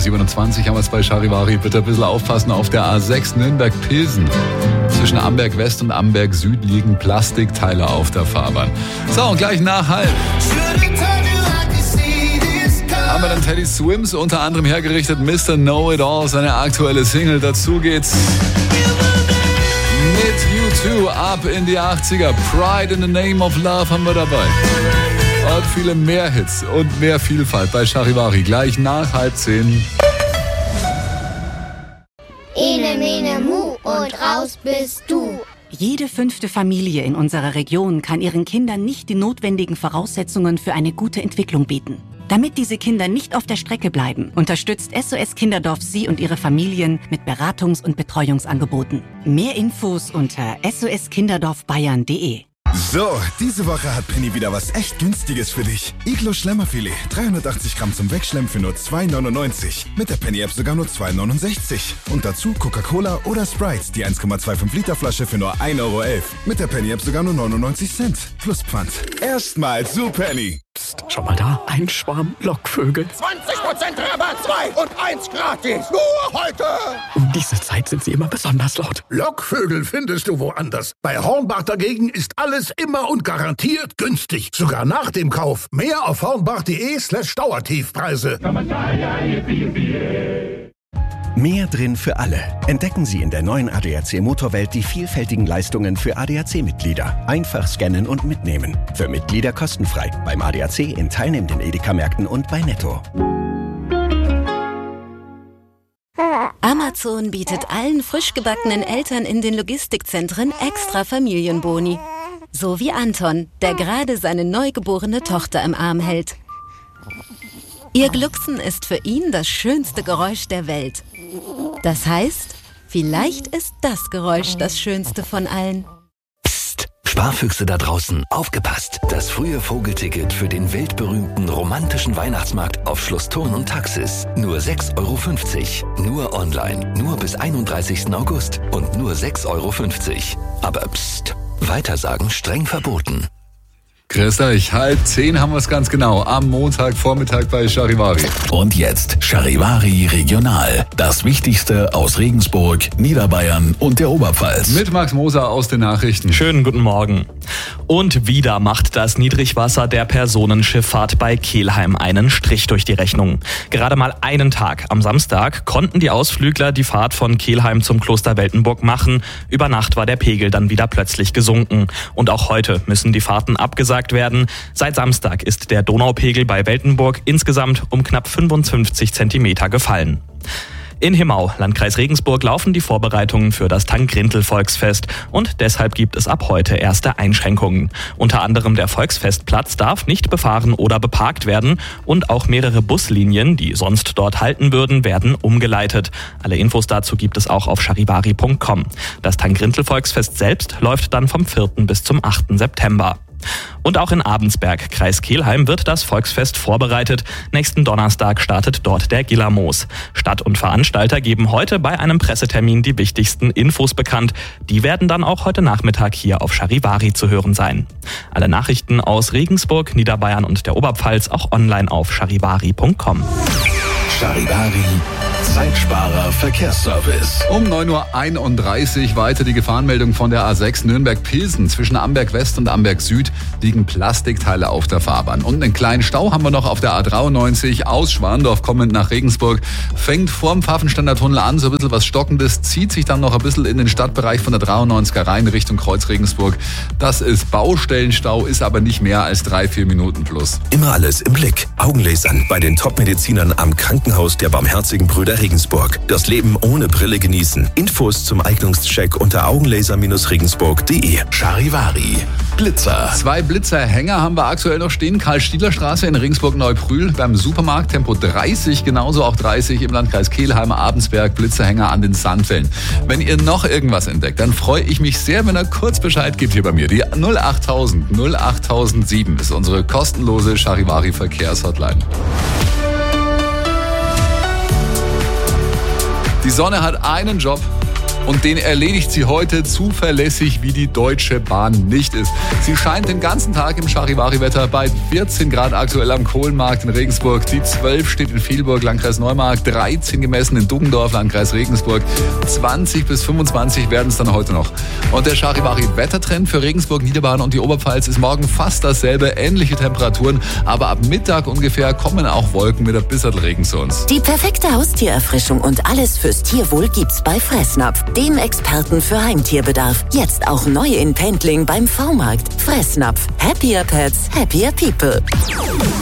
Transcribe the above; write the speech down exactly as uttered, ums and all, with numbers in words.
siebenundzwanzig haben wir es bei Charivari. Bitte ein bisschen aufpassen auf der A sechs Nürnberg-Pilsen. Zwischen Amberg West und Amberg Süd liegen Plastikteile auf der Fahrbahn. So, und gleich nach halb haben wir dann Teddy Swims unter anderem hergerichtet. Mister Know-It-All, seine aktuelle Single. Dazu geht's mit U zwei ab in die achtziger. Pride in the Name of Love haben wir dabei. Und viele mehr Hits und mehr Vielfalt bei Charivari. Gleich nach halb zehn. Ene, mene, mu und raus bist du. Jede fünfte Familie in unserer Region kann ihren Kindern nicht die notwendigen Voraussetzungen für eine gute Entwicklung bieten. Damit diese Kinder nicht auf der Strecke bleiben, unterstützt S O S Kinderdorf Sie und Ihre Familien mit Beratungs- und Betreuungsangeboten. Mehr Infos unter s o s kinderdorf bayern punkt de. So, diese Woche hat Penny wieder was echt Günstiges für dich. Iglo Schlemmerfilet, dreihundertachtzig Gramm zum Wegschlemmen für nur zwei neunundneunzig. Mit der Penny-App sogar nur zwei neunundsechzig. Und dazu Coca-Cola oder Sprite, die eins Komma fünfundzwanzig Liter Flasche für nur ein Euro elf. Mit der Penny-App sogar nur neunundneunzig Cent. Plus Pfand. Erstmal zu Penny. Psst, schau mal da, ein Schwarm Lockvögel. zwanzig Prozent Rabatt, zwei und eins gratis. Nur heute. Um diese Zeit sind sie immer besonders laut. Lockvögel findest du woanders. Bei Hornbach dagegen ist alles immer und garantiert günstig. Sogar nach dem Kauf. Mehr auf hornbach.de slash Dauertiefpreise. Mehr drin für alle. Entdecken Sie in der neuen A D A C Motorwelt die vielfältigen Leistungen für A D A C-Mitglieder. Einfach scannen und mitnehmen. Für Mitglieder kostenfrei. Beim A D A C in teilnehmenden Edeka-Märkten und bei Netto. Amazon bietet allen frisch gebackenen Eltern in den Logistikzentren extra Familienboni. So wie Anton, der gerade seine neugeborene Tochter im Arm hält. Ihr Glucksen ist für ihn das schönste Geräusch der Welt. Das heißt, vielleicht ist das Geräusch das schönste von allen. Psst, Sparfüchse da draußen, aufgepasst! Das frühe Vogelticket für den weltberühmten romantischen Weihnachtsmarkt auf Schloss Thurn und Taxis. Nur sechs Euro fünfzig. Nur online, nur bis einunddreißigsten August und nur sechs Euro fünfzig. Aber psst, weitersagen streng verboten. Grüß euch, halb zehn haben wir es ganz genau. Am Montagvormittag bei Charivari. Und jetzt Charivari Regional. Das Wichtigste aus Regensburg, Niederbayern und der Oberpfalz. Mit Max Moser aus den Nachrichten. Schönen guten Morgen. Und wieder macht das Niedrigwasser der Personenschifffahrt bei Kelheim einen Strich durch die Rechnung. Gerade mal einen Tag, am Samstag, konnten die Ausflügler die Fahrt von Kelheim zum Kloster Weltenburg machen. Über Nacht war der Pegel dann wieder plötzlich gesunken. Und auch heute müssen die Fahrten abgesagt werden. Seit Samstag ist der Donaupegel bei Weltenburg insgesamt um knapp fünfundfünfzig Zentimeter gefallen. In Himmau, Landkreis Regensburg, laufen die Vorbereitungen für das Tank-Grintel-Volksfest und deshalb gibt es ab heute erste Einschränkungen. Unter anderem der Volksfestplatz darf nicht befahren oder beparkt werden und auch mehrere Buslinien, die sonst dort halten würden, werden umgeleitet. Alle Infos dazu gibt es auch auf charivari punkt com. Das Tank-Grintel-Volksfest selbst läuft dann vom vierten bis zum achten September. Und auch in Abensberg, Kreis Kelheim, wird das Volksfest vorbereitet. Nächsten Donnerstag startet dort der Gillermoos. Stadt und Veranstalter geben heute bei einem Pressetermin die wichtigsten Infos bekannt. Die werden dann auch heute Nachmittag hier auf Charivari zu hören sein. Alle Nachrichten aus Regensburg, Niederbayern und der Oberpfalz auch online auf charivari punkt com. Charivari, Zeitsparer Verkehrsservice. Um neun Uhr einunddreißig weiter die Gefahrenmeldung von der A sechs Nürnberg-Pilsen. Zwischen Amberg West und Amberg Süd liegen Plastikteile auf der Fahrbahn. Und einen kleinen Stau haben wir noch auf der A dreiundneunzig aus Schwandorf kommend nach Regensburg. Fängt vorm Pfaffenständer Tunnel an, so ein bisschen was Stockendes, zieht sich dann noch ein bisschen in den Stadtbereich von der dreiundneunziger rein Richtung Kreuz Regensburg. Das ist Baustellenstau, ist aber nicht mehr als drei, vier Minuten plus. Immer alles im Blick. Augenlasern bei den Top-Medizinern am Krankenhaus der Barmherzigen Brüder Regensburg. Das Leben ohne Brille genießen. Infos zum Eignungscheck unter augenlaser Regensburg punkt de. Charivari. Blitzer. Zwei Blitzerhänger haben wir aktuell noch stehen. Karl-Stiegler-Straße in Regensburg-Neubrühl beim Supermarkt. Tempo dreißig, genauso auch dreißig im Landkreis Kelheim, Abensberg. Blitzerhänger an den Sandfällen. Wenn ihr noch irgendwas entdeckt, dann freue ich mich sehr, wenn ihr kurz Bescheid gebt hier bei mir. Die null achttausend null achttausendsieben ist unsere kostenlose Charivari-Verkehrshotline. Die Sonne hat einen Job. und den erledigt sie heute zuverlässig, wie die Deutsche Bahn nicht ist. Sie scheint den ganzen Tag im Charivari-Wetter bei vierzehn Grad aktuell am Kohlenmarkt in Regensburg. Die zwölf steht in Vielburg, Landkreis Neumarkt, dreizehn gemessen in Duggendorf, Landkreis Regensburg. zwanzig bis fünfundzwanzig werden es dann heute noch. Und der Charivari-Wettertrend für Regensburg, Niederbayern und die Oberpfalz ist morgen fast dasselbe. Ähnliche Temperaturen, aber ab Mittag ungefähr kommen auch Wolken mit ein bisschen Regen zu uns. Die perfekte Haustiererfrischung und alles fürs Tierwohl gibt's bei Fressnapf, dem Experten für Heimtierbedarf. Jetzt auch neu in Pendling beim V-Markt. Fressnapf. Happier Pets, happier people.